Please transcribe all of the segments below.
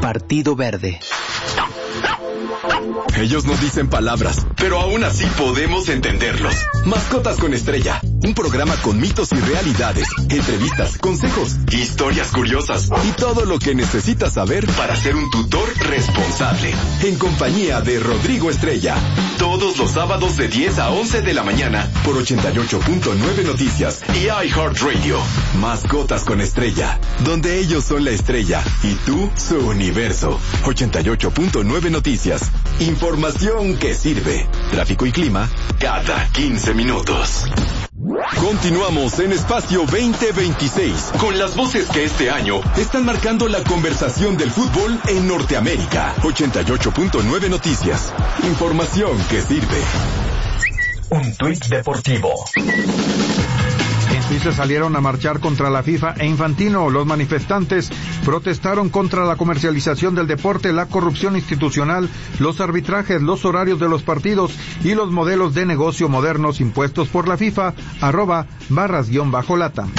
Partido Verde. Ellos no dicen palabras, pero aún así podemos entenderlos. Mascotas con Estrella, un programa con mitos y realidades, entrevistas, consejos, historias curiosas y todo lo que necesitas saber para ser un tutor responsable. En compañía de Rodrigo Estrella, todos los sábados de 10 a 11 de la mañana por 88.9 Noticias y iHeartRadio. Mascotas con Estrella, donde ellos son la estrella y tú su universo. 88.9 Noticias. Información que sirve. Tráfico y clima cada 15 minutos. Continuamos en Espacio 2026 con las voces que este año están marcando la conversación del fútbol en Norteamérica. 88.9 Noticias. Información que sirve. Un tuit deportivo. En Suiza salieron a marchar contra la FIFA e Infantino. Los manifestantes protestaron contra la comercialización del deporte, la corrupción institucional, los arbitrajes, los horarios de los partidos y los modelos de negocio modernos impuestos por la FIFA. @barras_lata.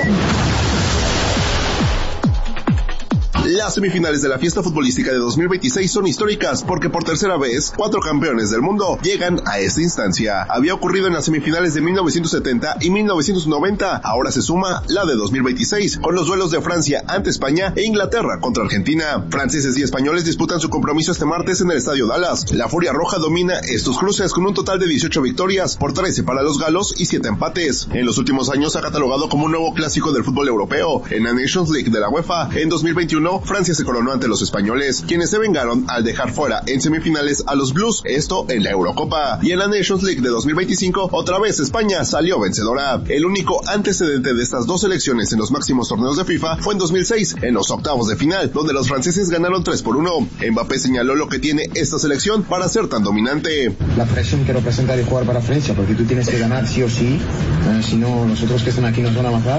Las semifinales de la fiesta futbolística de 2026 son históricas porque por tercera vez, 4 campeones del mundo llegan a esta instancia. Había ocurrido en las semifinales de 1970 y 1990, ahora se suma la de 2026, con los duelos de Francia ante España e Inglaterra contra Argentina. Franceses y españoles disputan su compromiso este martes en el Estadio Dallas. La Furia Roja domina estos cruces con un total de 18 victorias, por 13 para los galos y 7 empates. En los últimos años se ha catalogado como un nuevo clásico del fútbol europeo. En la Nations League de la UEFA, en 2021, Francia se coronó ante los españoles, quienes se vengaron al dejar fuera en semifinales a los Blues, esto en la Eurocopa. Y en la Nations League de 2025, otra vez España salió vencedora. El único antecedente de estas dos selecciones en los máximos torneos de FIFA fue en 2006, en los octavos de final, donde los franceses ganaron 3-1. Mbappé señaló lo que tiene esta selección para ser tan dominante. La presión que representa de jugar para Francia, porque tú tienes que ganar sí o sí, si no los otros que están aquí nos van a matar.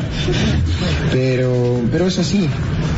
Pero es así.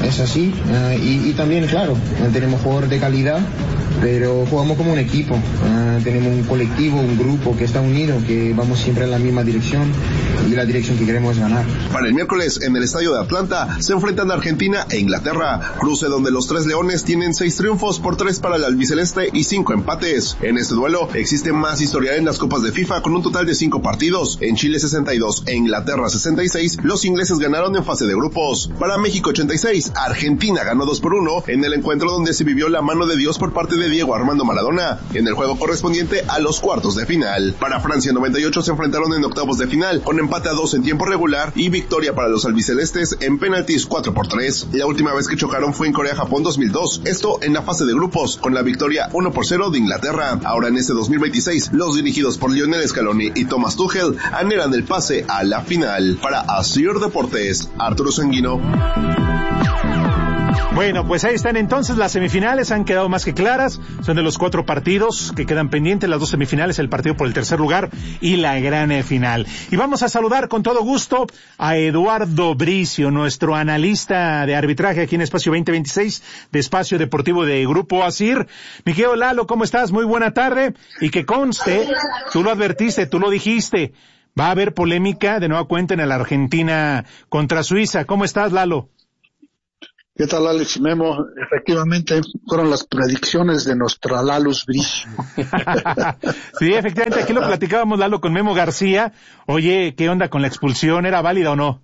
Y también, claro, tenemos jugadores de calidad, pero jugamos como un equipo. Tenemos un colectivo, un grupo que está unido, que vamos siempre en la misma dirección y la dirección que queremos es ganar. Para el miércoles, en el estadio de Atlanta, se enfrentan Argentina e Inglaterra, cruce donde los 3 leones tienen 6 triunfos por 3 para el albiceleste y 5 empates. En este duelo existe más historial en las copas de FIFA con un total de 5 partidos. En Chile 62 e Inglaterra 66, los ingleses ganaron en fase de grupos. Para México 86, Argentina ganó 2-1 en el encuentro donde se vivió la mano de Dios por parte de Diego Armando Maradona, en el juego correspondiente a los cuartos de final. Para Francia 98 se enfrentaron en octavos de final, con empate a 2 en tiempo regular y victoria para los albicelestes en penaltis 4-3. La última vez que chocaron fue en Corea-Japón 2002, esto en la fase de grupos, con la victoria 1-0 de Inglaterra. Ahora en este 2026, los dirigidos por Lionel Scaloni y Thomas Tuchel anhelan el pase a la final. Para Asir Deportes, Arturo Sanguino. Bueno, pues ahí están entonces las semifinales, han quedado más que claras, son de los 4 partidos que quedan pendientes, las 2 semifinales, el partido por el tercer lugar y la gran final. Y vamos a saludar con todo gusto a Eduardo Bricio, nuestro analista de arbitraje aquí en Espacio 2026, de Espacio Deportivo de Grupo Asir. Mi querido Lalo, ¿cómo estás? Muy buena tarde, y que conste, tú lo advertiste, tú lo dijiste, va a haber polémica de nueva cuenta en la Argentina contra Suiza. ¿Cómo estás, Lalo? ¿Qué tal, Alex y Memo? Efectivamente, fueron las predicciones de nuestra Lalus Bricio. Sí, efectivamente, aquí lo platicábamos, Lalo, con Memo García. Oye, ¿qué onda con la expulsión? ¿Era válida o no?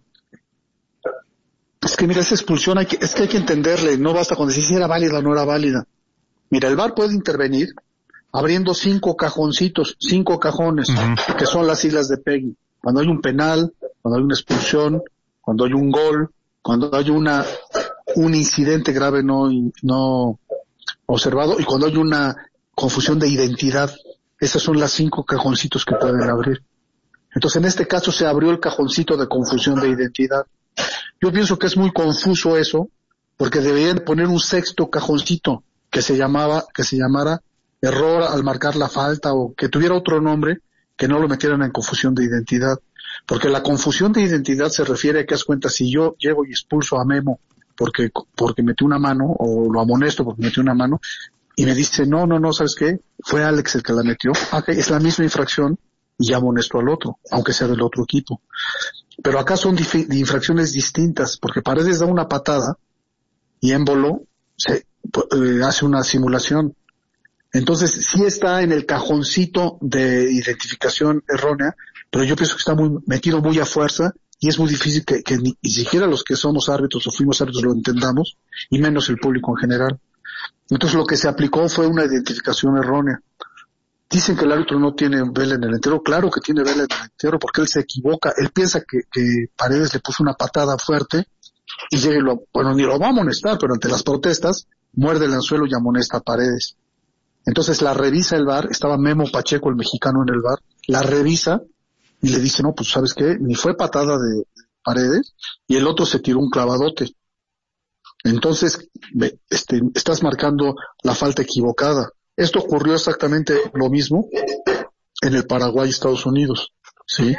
Es que mira, esa expulsión hay que entenderle, no basta con decir si era válida o no era válida. Mira, el VAR puede intervenir abriendo 5 cajoncitos, 5 cajones, que son las siglas de Peggy. Cuando hay un penal, cuando hay una expulsión, cuando hay un gol, cuando hay un incidente grave no observado y cuando hay una confusión de identidad. Esas son las 5 cajoncitos que pueden abrir. Entonces, en este caso se abrió el cajoncito de confusión de identidad. Yo pienso que es muy confuso eso, porque deberían poner un 6º cajoncito que se llamara error al marcar la falta, o que tuviera otro nombre, que no lo metieran en confusión de identidad. Porque la confusión de identidad se refiere a que, haz cuenta, si yo llego y expulso a Memo porque metió una mano, o lo amonesto porque metió una mano, y me dice, no, ¿sabes qué? Fue Alex el que la metió. Okay, es la misma infracción y ya amonesto al otro, aunque sea del otro equipo. Pero acá son infracciones distintas, porque Paredes da una patada y Embolo hace una simulación. Entonces, sí está en el cajoncito de identificación errónea, pero yo pienso que está metido muy a fuerza y es muy difícil que ni siquiera los que somos árbitros o fuimos árbitros lo entendamos, y menos el público en general. Entonces, lo que se aplicó fue una identificación errónea. Dicen que el árbitro no tiene vela en el entierro. Claro que tiene vela en el entierro porque él se equivoca. Él piensa que Paredes le puso una patada fuerte y llega ni lo va a amonestar, pero ante las protestas muerde el anzuelo y amonesta a Paredes. Entonces la revisa el VAR, estaba Memo Pacheco, el mexicano, en el VAR, la revisa y le dice, no, pues ¿sabes qué? Ni fue patada de Paredes y el otro se tiró un clavadote. Entonces, estás marcando la falta equivocada. Esto ocurrió exactamente lo mismo en el Paraguay, Estados Unidos, ¿sí?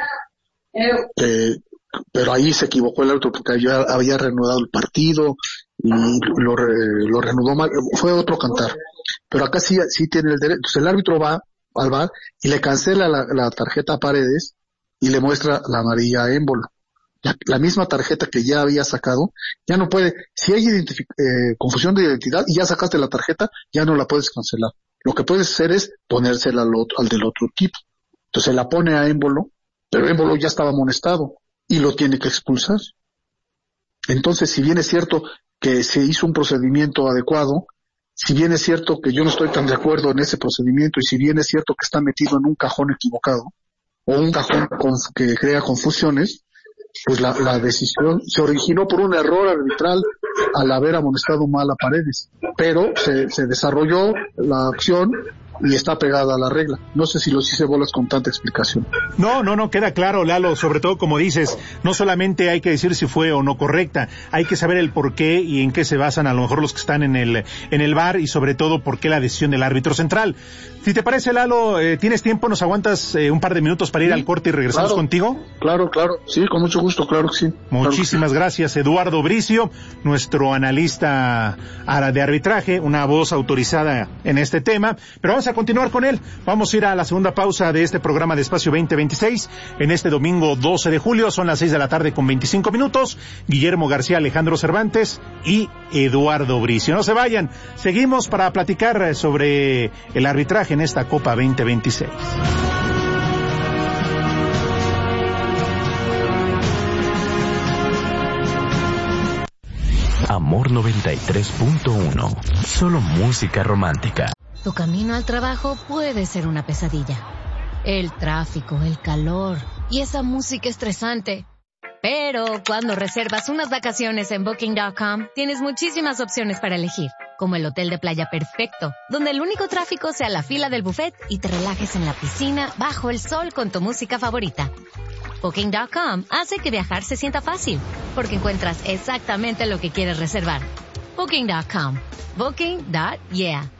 Pero ahí se equivocó el árbitro porque había reanudado el partido y lo reanudó mal. Fue otro cantar. Pero acá sí tiene el derecho. Entonces el árbitro va al VAR y le cancela la tarjeta a Paredes y le muestra la amarilla a Embolo. La misma tarjeta que ya había sacado, ya no puede, si hay confusión de identidad y ya sacaste la tarjeta, ya no la puedes cancelar. Lo que puedes hacer es ponérsela al del otro equipo. Entonces la pone a Embolo, pero Embolo ya estaba amonestado y lo tiene que expulsar. Entonces, si bien es cierto que se hizo un procedimiento adecuado, si bien es cierto que yo no estoy tan de acuerdo en ese procedimiento y si bien es cierto que está metido en un cajón equivocado o un cajón que crea confusiones, pues la decisión se originó por un error arbitral al haber amonestado mal a Paredes, pero se desarrolló la acción y está pegada a la regla. No sé si los hice bolas con tanta explicación. No, queda claro, Lalo, sobre todo como dices, no solamente hay que decir si fue o no correcta, hay que saber el por qué y en qué se basan a lo mejor los que están en el VAR y sobre todo por qué la decisión del árbitro central. Si te parece, Lalo, ¿tienes tiempo? ¿Nos aguantas un par de minutos para ir al corte y regresamos contigo? Claro, sí, con mucho gusto, claro que sí. Muchísimas gracias, Eduardo Bricio, nuestro analista de arbitraje, una voz autorizada en este tema, pero vamos a continuar con él. Vamos a ir a la segunda pausa de este programa de Espacio 2026 en este domingo 12 de julio, son las 6 de la tarde con 25 minutos. Guillermo García, Alejandro Cervantes y Eduardo Bricio. No se vayan, seguimos para platicar sobre el arbitraje en esta Copa 2026. Amor 93.1. Solo música romántica. Tu camino al trabajo puede ser una pesadilla. El tráfico, el calor y esa música estresante. Pero cuando reservas unas vacaciones en Booking.com, tienes muchísimas opciones para elegir, como el hotel de playa perfecto, donde el único tráfico sea la fila del buffet y te relajes en la piscina bajo el sol con tu música favorita. Booking.com hace que viajar se sienta fácil, porque encuentras exactamente lo que quieres reservar. Booking.com. Booking.yeah.